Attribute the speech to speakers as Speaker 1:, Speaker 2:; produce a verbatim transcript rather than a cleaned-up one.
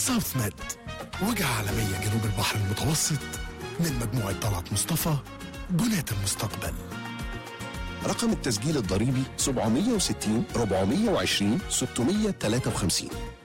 Speaker 1: ساوث ميد، وجهة عالمية جنوب البحر المتوسط، من مجموعة طلعت مصطفى، بناة المستقبل.
Speaker 2: رقم التسجيل الضريبي سبعمية وستين أربعمية وعشرين ستمية وتلاتة وخمسين.